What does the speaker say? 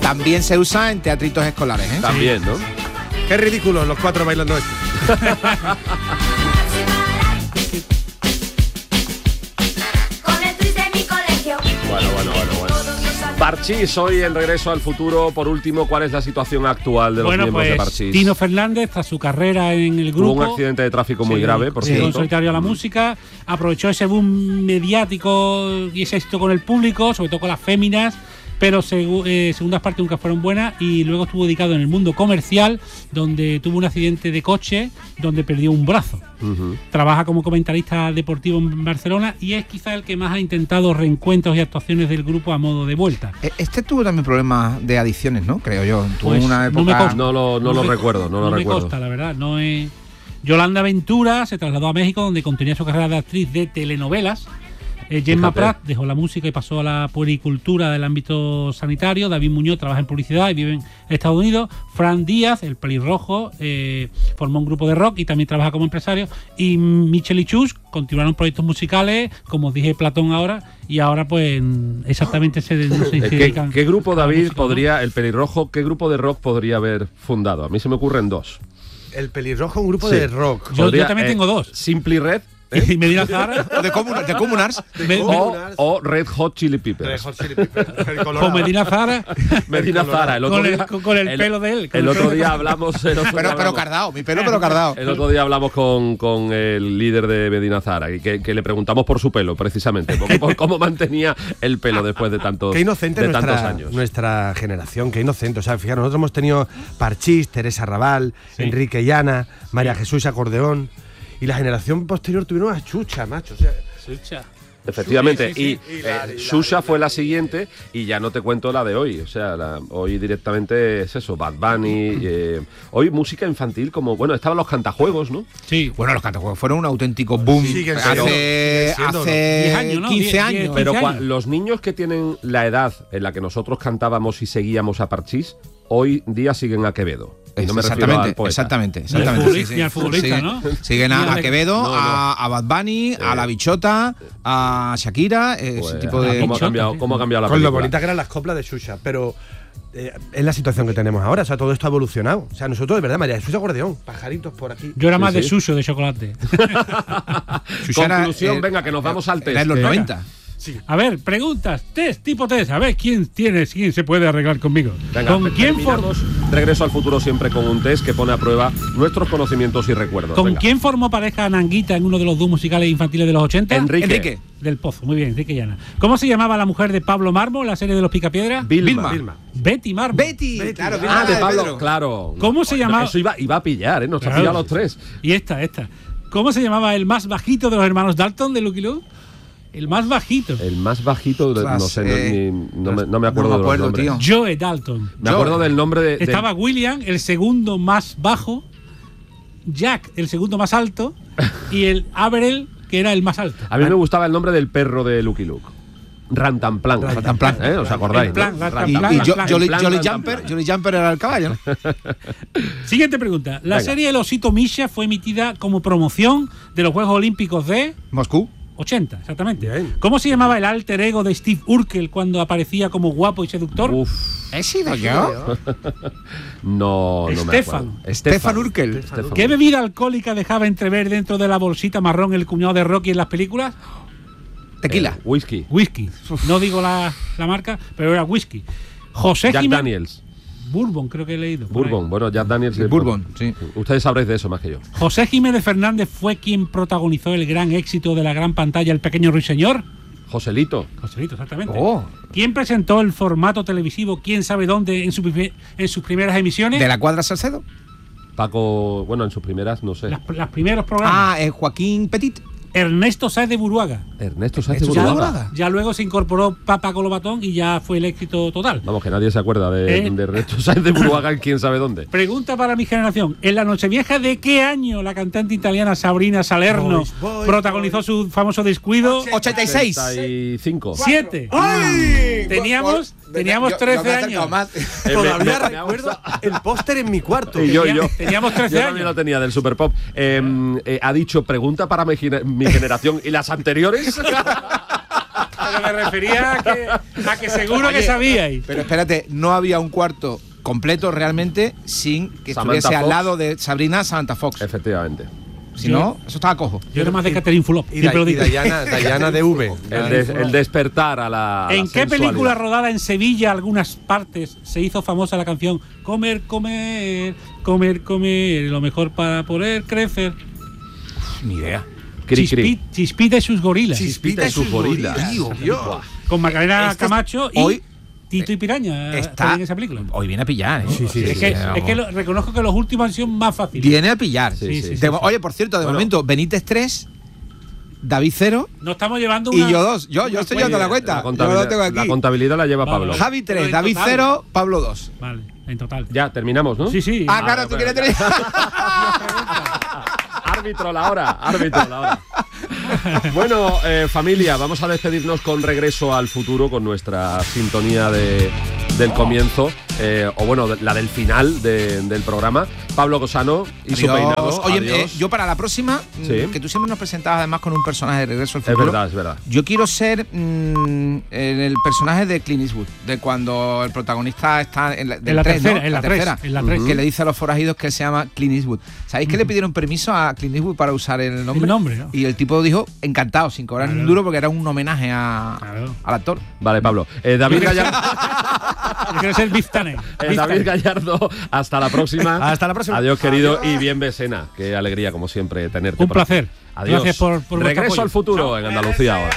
También se usa en teatritos escolares, ¿eh? También, ¿no? Qué ridículo los cuatro bailando esto. Bueno. Parchís, hoy en Regreso al Futuro, por último, ¿cuál es la situación actual de los miembros de Parchís? Tino Fernández, tras su carrera en el grupo... Hubo un accidente de tráfico muy grave, por cierto. En solitario a la música, aprovechó ese boom mediático y ese éxito con el público, sobre todo con las féminas, pero segundas partes nunca fueron buenas, y luego estuvo dedicado en el mundo comercial, donde tuvo un accidente de coche donde perdió un brazo. Trabaja como comentarista deportivo en Barcelona y es quizá el que más ha intentado reencuentros y actuaciones del grupo a modo de vuelta. Este tuvo también problemas de adicciones, ¿no? Creo yo. Tuvo Pues una época... No lo recuerdo. No me consta, la verdad. No es... Yolanda Ventura se trasladó a México, donde continuó su carrera de actriz de telenovelas. Gemma Prat dejó la música y pasó a la puericultura del ámbito sanitario. David Muñoz trabaja en publicidad y vive en Estados Unidos. Fran Díaz, el pelirrojo, formó un grupo de rock y también trabaja como empresario. Y Michel y Chus continuaron proyectos musicales, como dije Platón ahora, y ahora pues exactamente se dedican. ¿Qué grupo, David, podría, el pelirrojo, qué grupo de rock podría haber fundado? A mí se me ocurren dos. El pelirrojo, un grupo de rock. Yo también tengo dos. Simply Red. Y Medina Zahara. De Comunars. O Red Hot Chili Peppers. O Medina Zahara. Medina Zahara. El otro día, con el pelo de él. El otro día hablamos. Pero cardado, mi pelo pero cardado. El otro día hablamos con el líder de Medina Zahara y que le preguntamos por su pelo, precisamente. Por cómo mantenía el pelo después de tantos, qué inocente tantos años. Nuestra generación, qué inocente. O sea, fijaros, nosotros hemos tenido Parchís, Teresa Raval, Enrique Llana, María Jesús Acordeón. Y la generación posterior tuvieron a Xuxa, macho. O sea, Xuxa. Efectivamente, sí. y Xuxa fue la siguiente y ya no te cuento la de hoy. O sea, hoy directamente es eso, Bad Bunny. Hoy música infantil como, bueno, estaban los cantajuegos, ¿no? Sí, bueno, los cantajuegos fueron un auténtico boom hace 10 años, ¿no? 15 años. Pero los niños que tienen la edad en la que nosotros cantábamos y seguíamos a Parchís, hoy día siguen a Quevedo. Y no me refiero al poeta. Exactamente. Y al futbolista, ¿no? Siguen a Quevedo, a Bad Bunny, a La Bichota, a Shakira, ese tipo de... ¿Cómo ha cambiado la con película? lo bonitas que eran las coplas de Xuxa, pero es la situación que tenemos ahora. O sea, todo esto ha evolucionado. O sea, nosotros, de verdad, María Jesús Acordeón, pajaritos por aquí. Yo era más de Xuxo, de chocolate. Conclusión, venga, que nos vamos al test. En los 90. Sí. A ver, preguntas, tipo test. A ver, ¿quién se puede arreglar conmigo? Venga, ¿Con quién Regreso al Futuro siempre con un test que pone a prueba nuestros conocimientos y recuerdos. ¿Con quién formó pareja Nanguita en uno de los dúos musicales infantiles de los 80? Enrique. Del Pozo, muy bien, Enrique Llana. ¿Cómo se llamaba la mujer de Pablo Mármol en la serie de los Picapiedras? Vilma. Betty Mármol. Betty. Claro, de Pablo, claro. ¿Cómo se llamaba? Eso iba a pillar, nos ha pillado los tres. Y esta. ¿Cómo se llamaba el más bajito de los hermanos Dalton de Lucky Luke? El más bajito. El más bajito, no sé, no me acuerdo de los nombres. Tío. Joe Dalton. Me acuerdo del nombre de... Estaba William, el segundo más bajo, Jack, el segundo más alto, y el Averell, que era el más alto. A mí me gustaba el nombre del perro de Lucky Luke. Rantanplan. ¿Os acordáis? Jolly Jumper era el caballo, ¿no? Siguiente pregunta. La serie El Osito Misha fue emitida como promoción de los Juegos Olímpicos de... Moscú. 80, exactamente. Bien. ¿Cómo se llamaba el alter ego de Steve Urkel cuando aparecía como guapo y seductor? ¿He sido yo? No me acuerdo. Stefan Urkel. ¿Qué bebida alcohólica dejaba entrever dentro de la bolsita marrón el cuñado de Rocky en las películas? Tequila. Whisky. No digo la marca, pero era whisky. Jack Daniels. Bourbon, creo que he leído. Bourbon, bueno, Jack Daniels. Bourbon, sí. Ustedes sabréis de eso más que yo. José Jiménez Fernández fue quien protagonizó el gran éxito de la gran pantalla El Pequeño Ruiseñor. Joselito, exactamente. ¿Quién presentó el formato televisivo Quién sabe dónde en sus primeras emisiones? ¿De la Cuadra Salcedo? Paco, bueno, en sus primeras, no sé. Las primeros programas. Joaquín Petit. Ernesto Sáez de Buruaga. Ya luego se incorporó Papa Colobatón y ya fue el éxito total. Vamos, que nadie se acuerda de Ernesto Sáez de Buruaga en quién sabe dónde. Pregunta para mi generación. ¿En la Nochevieja de qué año la cantante italiana Sabrina Salerno protagonizó su famoso descuido? 86. 85. 7. Teníamos 13 años. Todavía recuerdo el póster en mi cuarto. Teníamos 13 yo años. También lo tenía, del Super Pop. Ha dicho, pregunta para mi generación y las anteriores. me refería a que seguro que sabíais. Pero espérate, no había un cuarto completo realmente sin que Samantha estuviese al Fox. lado de Sabrina Samantha Fox. Efectivamente. Si no, eso estaba cojo. Yo era más de Catherine Fulop. Y, siempre lo digo. Diana de V. El despertar a la ¿En qué sensualidad. película rodada en Sevilla, algunas partes, se hizo famosa la canción Comer, comer, comer, comer, lo mejor para poder crecer? Ni idea. Cri, cri. Chispita y sus gorilas. Chispita y sus gorilas. Dios. Con Macarena Este es- Camacho y hoy Tito y Piraña. está en esa película. Hoy viene a pillar, ¿eh? Sí, sí, Es que reconozco que los últimos han sido más fáciles. Viene a pillar. Sí, sí, De- Oye, por cierto, de Bueno. momento, Benítez 3, David 0 No estamos llevando y una. yo 2. Yo estoy llevando la cuenta. Yo lo tengo aquí. La contabilidad la lleva Vale, Pablo. vale. Javi 3, Pero en David total. 0, Pablo 2. Vale, en total. Ya, terminamos, ¿no? Sí, sí. Ah, claro, tú quieres tener. Árbitro la hora. Bueno, familia, vamos a despedirnos con Regreso al Futuro, con nuestra sintonía del comienzo, o bueno, la del final del programa. Pablo Cosano y su peinado. Adiós. Oye, Adiós. yo para la próxima, Sí. que tú siempre nos presentabas además con un personaje de Regreso al Es Futuro. verdad, es verdad. Yo quiero ser el personaje de Clint Eastwood, de cuando el protagonista está en la, del En la 3, tercera, ¿no? en la tercera, tres, en la tres. que le dice a los forajidos que él se llama Clint Eastwood. ¿Sabéis que le pidieron permiso a Clint Eastwood para usar el nombre? El nombre, ¿no? Y el tipo dijo encantado, sin cobrar ni un duro, porque era un homenaje Claro. al actor. Vale, Pablo. David Gallardo. Yo quiero ser Biff Tannen. David Gallardo, hasta la próxima. Hasta la próxima. Adiós, querido, y bien Besena. Qué alegría, como siempre, tenerte. Un por aquí. placer. Adiós. Gracias por vuestro Regreso apoyo. al futuro Chao. en Andalucía ahora.